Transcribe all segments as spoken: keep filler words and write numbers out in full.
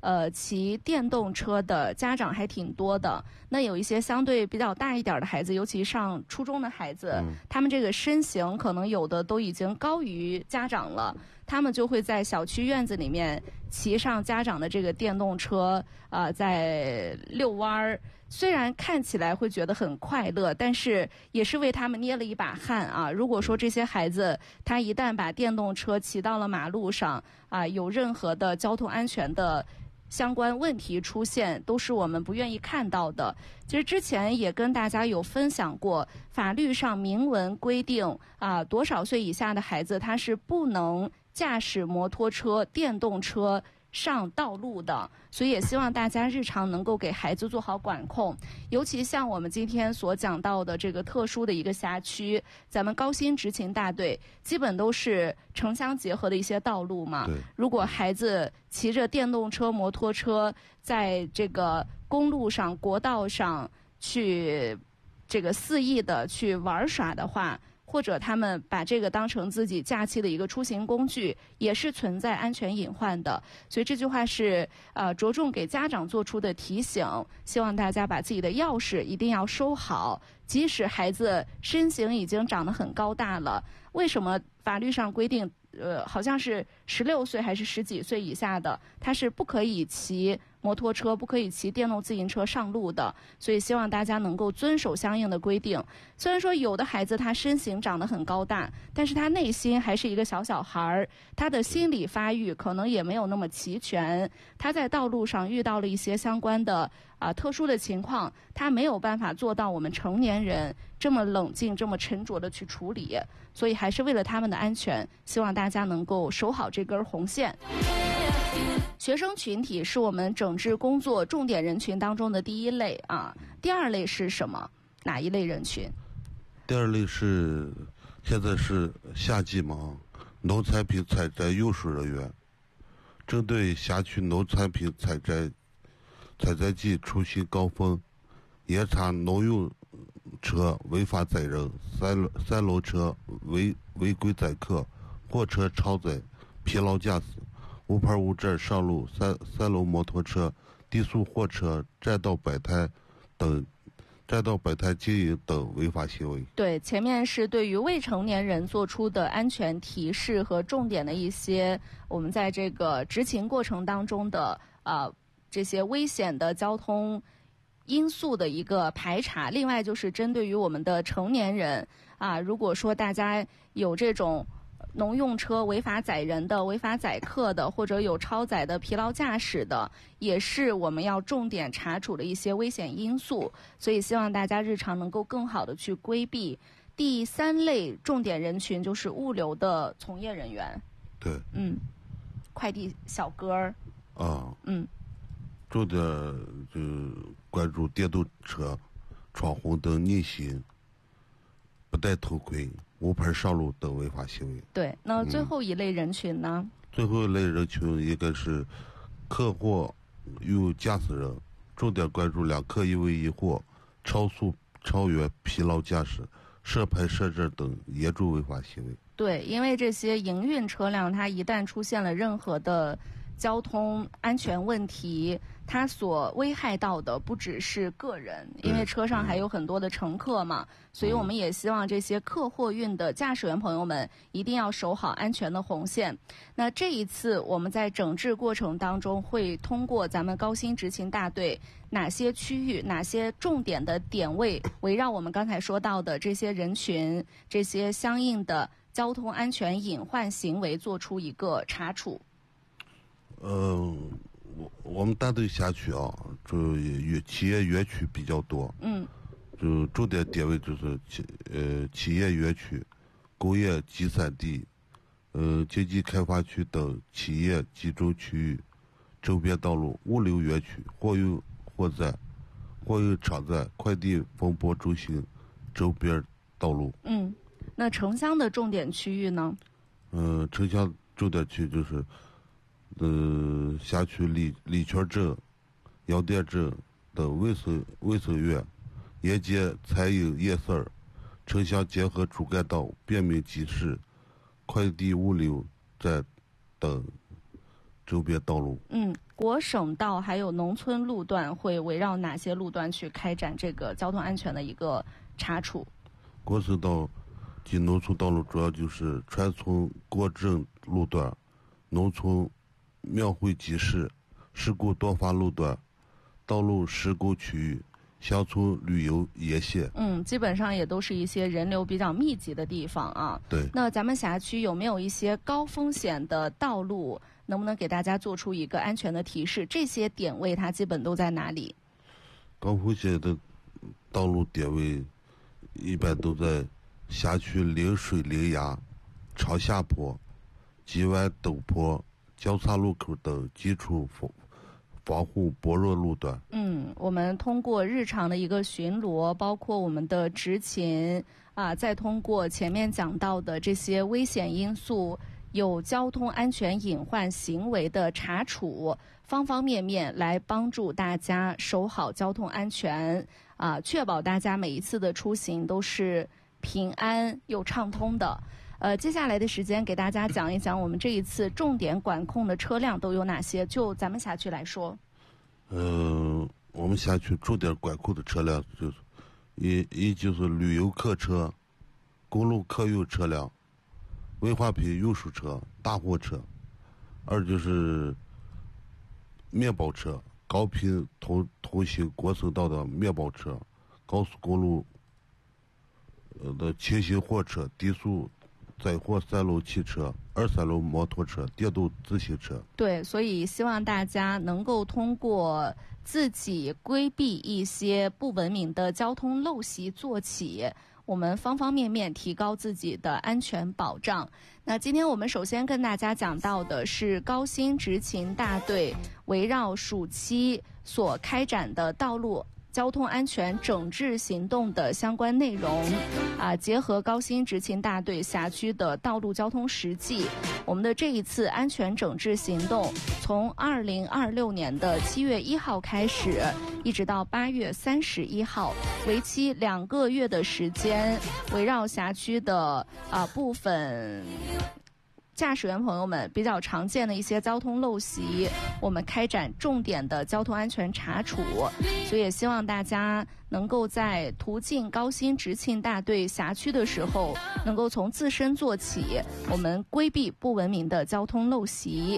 呃骑电动车的家长还挺多的。那有一些相对比较大一点的孩子，尤其上初中的孩子，嗯、他们这个身形可能有的都已经高于家长了，他们就会在小区院子里面骑上家长的这个电动车，啊、呃，在遛弯儿。虽然看起来会觉得很快乐，但是也是为他们捏了一把汗啊！如果说这些孩子他一旦把电动车骑到了马路上啊，有任何的交通安全的相关问题出现，都是我们不愿意看到的。其实之前也跟大家有分享过，法律上明文规定啊，多少岁以下的孩子他是不能驾驶摩托车、电动车上道路的，所以也希望大家日常能够给孩子做好管控。尤其像我们今天所讲到的这个特殊的一个辖区，咱们高新执勤大队基本都是城乡结合的一些道路嘛。如果孩子骑着电动车、摩托车在这个公路上、国道上去这个肆意的去玩耍的话，或者他们把这个当成自己假期的一个出行工具，也是存在安全隐患的。所以这句话是呃着重给家长做出的提醒，希望大家把自己的钥匙一定要收好。即使孩子身形已经长得很高大了，为什么法律上规定呃好像是十六岁还是十几岁以下的，他是不可以骑摩托车、不可以骑电动自行车上路的？所以希望大家能够遵守相应的规定。虽然说有的孩子他身形长得很高大，但是他内心还是一个小小孩，他的心理发育可能也没有那么齐全，他在道路上遇到了一些相关的啊、呃、特殊的情况，他没有办法做到我们成年人这么冷静、这么沉着的去处理。所以还是为了他们的安全，希望大家能够守好这根红线。学生群体是我们整治工作重点人群当中的第一类啊，第二类是什么？哪一类人群？ 第二类是现在是夏季嘛，农产品采摘运输人员，针对辖区农产品采摘采摘季出行高峰，严查农用车违法载人、三三轮车违违规载客、货车超载、疲劳驾驶、无牌无证上路三三轮摩托车、低速货车、占道摆摊等占道摆摊经营等违法行为。 对，前面是对于未成年人做出的安全提示和重点的一些我们在这个执勤过程当中的啊、呃、这些危险的交通因素的一个排查。另外就是针对于我们的成年人啊，如果说大家有这种农用车违法载人的、违法载客的，或者有超载的、疲劳驾驶的，也是我们要重点查处的一些危险因素。所以希望大家日常能够更好的去规避。第三类重点人群就是物流的从业人员。 对， 嗯，快递小哥儿啊， 嗯， 重点就关注电动车闯红灯逆行、不戴头盔、无牌上路等违法行为。 对，那最后一类人群呢？ 嗯、最后一类人群应该是客货运驾驶人，重点关注两客一位一货、超速、超员、疲劳驾驶、涉牌涉证等严重违法行为。 对，因为这些营运车辆，它一旦出现了任何的交通安全问题，它所危害到的不只是个人，因为车上还有很多的乘客嘛，嗯、所以我们也希望这些客货运的驾驶员朋友们一定要守好安全的红线。那这一次我们在整治过程当中，会通过咱们高新执勤大队哪些区域、哪些重点的点位，围绕我们刚才说到的这些人群、这些相应的交通安全隐患行为做出一个查处。 嗯，我我们大队辖区啊，就园企业园区比较多。 嗯， 就重点点位就是企呃企业园区、工业集散地、呃经济开发区等企业集中区域、周边道路、物流园区、货运货站、货运场站、快递分拨中心周边道路。 嗯，那城乡的重点区域呢？ 嗯、呃，城乡重点区就是。呃，辖区李李泉镇、杨店镇等卫生卫生院、沿街餐饮夜市、城乡结合主干道、便民集市、快递物流站等周边道路。 嗯， 国省道还有农村路段会围绕哪些路段去开展这个交通安全的一个查处？ 国省道及农村道路主要就是川村国镇路段、农村庙会集市、事故多发路段、道路施工区域、乡村旅游沿线。 嗯，基本上也都是一些人流比较密集的地方啊。 对。 那咱们辖区有没有一些高风险的道路？能不能给大家做出一个安全的提示？这些点位它基本都在哪里？ 高风险的道路点位一般都在辖区临水临崖、长下坡、急弯陡坡、交叉路口等基础防防护薄弱路段。 嗯，我们通过日常的一个巡逻，包括我们的执勤啊，再通过前面讲到的这些危险因素、有交通安全隐患行为的查处，方方面面来帮助大家守好交通安全啊，确保大家每一次的出行都是平安又畅通的。呃，接下来的时间给大家讲一讲我们这一次重点管控的车辆都有哪些。就咱们辖区来说， 嗯、呃，我们辖区重点管控的车辆就是一一就是旅游客车、公路客运车辆、危化品运输车、大货车；二就是面包车，高频通通行国省道的面包车、高速公路呃的轻型货车、低速载货三轮汽车、二三轮摩托车、电动自行车。 对，所以希望大家能够通过自己规避一些不文明的交通陋习做起，我们方方面面提高自己的安全保障。那今天我们首先跟大家讲到的是高新执勤大队围绕暑期所开展的道路交通安全整治行动的相关内容啊，结合高新执勤大队辖区的道路交通实际，我们的这一次安全整治行动从二零二六年的七月一号开始，一直到八月三十一号，为期两个月的时间，围绕辖区的啊部分驾驶员朋友们比较常见的一些交通陋习，我们开展重点的交通安全查处，所以也希望大家能够在途径高新执勤大队辖区的时候，能够从自身做起，我们规避不文明的交通陋习。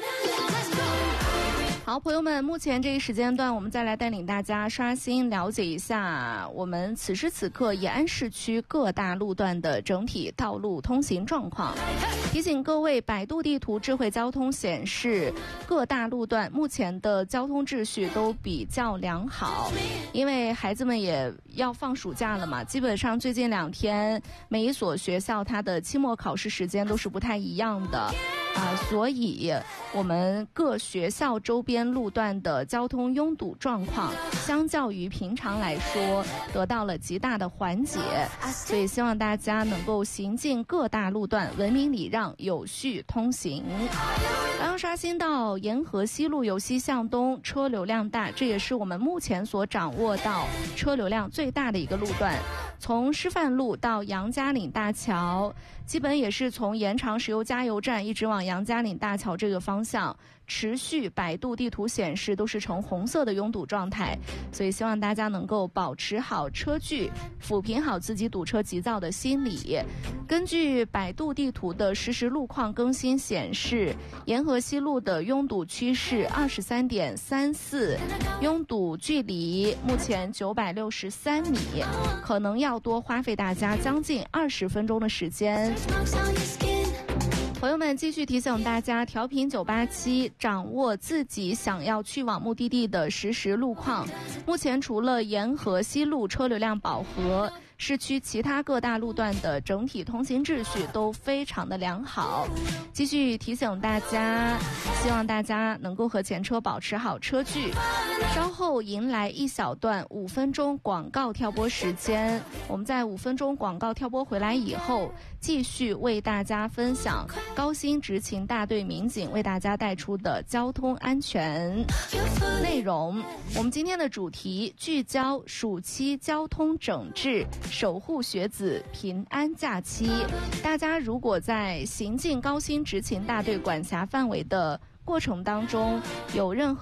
好，朋友们，目前这一时间段，我们再来带领大家刷新了解一下我们此时此刻延安市区各大路段的整体道路通行状况。提醒各位，百度地图智慧交通显示，各大路段目前的交通秩序都比较良好。因为孩子们也要放暑假了嘛，基本上最近两天每一所学校它的期末考试时间都是不太一样的啊，所以我们各学校周边路段的交通拥堵状况，相较于平常来说得到了极大的缓解，所以希望大家能够行进各大路段，文明礼让，有序通行。刚刚刷新到沿河西路由西向东，车流量大，这也是我们目前所掌握到车流量最大的一个路段。从师范路到杨家岭大桥，基本也是从延长石油加油站一直往杨家岭大桥这个方向，持续百度地图显示都是呈红色的拥堵状态，所以希望大家能够保持好车距，抚平好自己堵车急躁的心理。根据百度地图的实时路况更新显示，沿河西路的拥堵趋势二十三点三四，拥堵距离目前九百六十三米，可能要多花费大家将近二十分钟的时间。朋友们，继续提醒大家，调频九八七，掌握自己想要去往目的地的实时路况。目前除了沿河西路车流量饱和，市区其他各大路段的整体通行秩序都非常的良好。继续提醒大家，希望大家能够和前车保持好车距。稍后迎来一小段五分钟广告跳播时间，我们在五分钟广告跳播回来以后，继续为大家分享高新执勤大队民警为大家带出的交通安全内容。我们今天的主题聚焦暑期交通整治，守护学子平安假期。大家如果在行进高新执勤大队管辖范围的过程当中有任何